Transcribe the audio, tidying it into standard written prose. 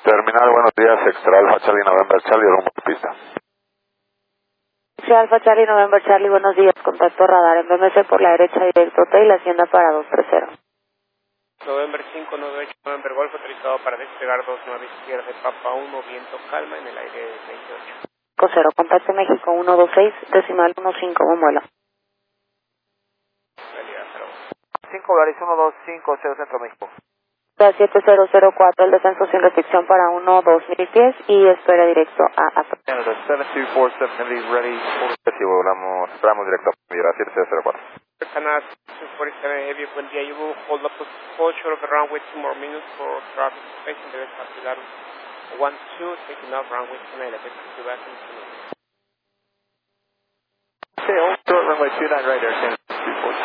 Terminal, buenos días, Extra Alpha Charlie November Charlie, rumbo a pista. Extra Alpha Charlie November Charlie, buenos días, contacto radar en BMC por la derecha directo Hotel, Hacienda para 230. November 5, November Golf, autorizado para despegar 29 izquierda de Papa 1, viento calma en el aire 28. 0, contacto México 126, decimal 15, buen vuelo. Realidad 5 dólares 1250 Centro México. 7004, el descenso sin restricción para 12000 pies y espera directo a Ato. Canada 7247 ready. Esperamos directo a 7004. Canada 247 heavy, buen día. You will hold up to fall short of the runway 2 more minutes for traffic space and debes calcular 12, taking off runway 29, elevator to back in 2 minutes. Okay, hold short runway 29 right there,